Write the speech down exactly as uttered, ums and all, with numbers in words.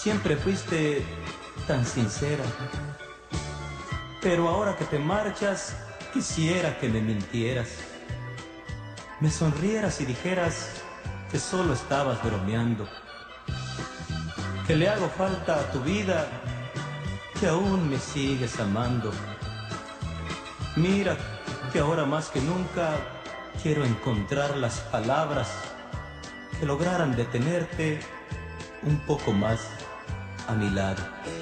Siempre fuiste tan sincera, pero ahora que te marchas, quisiera que me mintieras, me sonrieras y dijeras que solo estabas bromeando, que le hago falta a tu vida, que aún me sigues amando. Mira que ahora más que nunca quiero encontrar las palabras que lograran detenerte un poco más a mi lado.